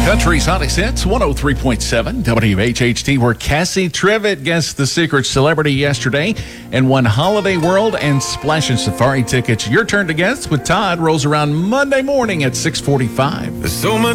Country's hottest hits, 103.7 WHHT, where Cassie Trivet guessed the secret celebrity yesterday and won Holiday World and Splash and Safari tickets. Your turn to guess with Todd rolls around Monday morning at 6:45. There's so much